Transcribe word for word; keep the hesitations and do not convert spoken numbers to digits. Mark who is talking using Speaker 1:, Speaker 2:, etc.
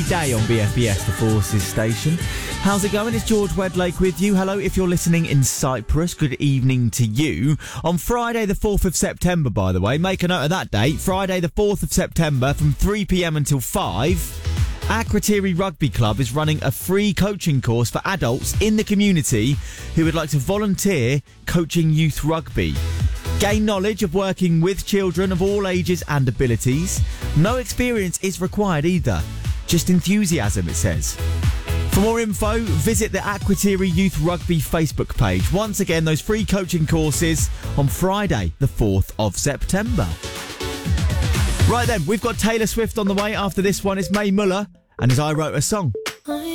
Speaker 1: every day on B F B S, the Forces station. How's it going? It's George Wedlake with you. Hello, if you're listening in Cyprus, good evening to you. On Friday the fourth of September, by the way, make a note of that date. Friday the fourth of September from three p.m. until five, Akrotiri Rugby Club is running a free coaching course for adults in the community who would like to volunteer coaching youth rugby. Gain knowledge of working with children of all ages and abilities. No experience is required either. Just enthusiasm, it says. For more info, visit the Akrotiri Youth Rugby Facebook page. Once again, those free coaching courses on Friday, the fourth of September. Right then, we've got Taylor Swift on the way. After this one, it's Mae Muller and his I Wrote a Song.